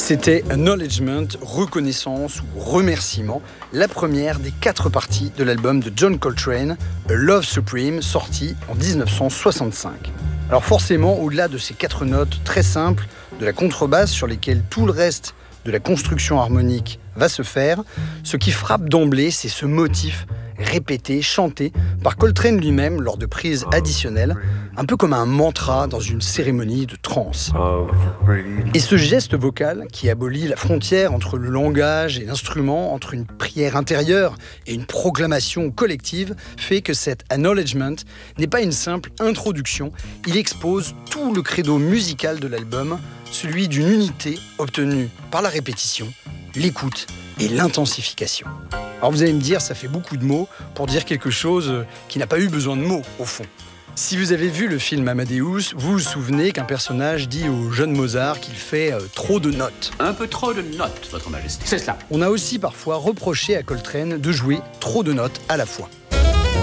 C'était Acknowledgement, reconnaissance ou remerciement, la première des 4 parties de l'album de John Coltrane, A Love Supreme, sorti en 1965. Alors forcément, au-delà de ces 4 notes très simples, de la contrebasse sur lesquelles tout le reste de la construction harmonique va se faire, ce qui frappe d'emblée, c'est ce motif répété, chanté par Coltrane lui-même lors de prises additionnelles, un peu comme un mantra dans une cérémonie de trance. Et ce geste vocal qui abolit la frontière entre le langage et l'instrument, entre une prière intérieure et une proclamation collective, fait que cet acknowledgement n'est pas une simple introduction, il expose tout le credo musical de l'album, celui d'une unité obtenue par la répétition, l'écoute et l'intensification. Alors vous allez me dire, ça fait beaucoup de mots pour dire quelque chose qui n'a pas eu besoin de mots, au fond. Si vous avez vu le film Amadeus, vous vous souvenez qu'un personnage dit au jeune Mozart qu'il fait trop de notes. Un peu trop de notes, Votre Majesté. C'est cela. On a aussi parfois reproché à Coltrane de jouer trop de notes à la fois.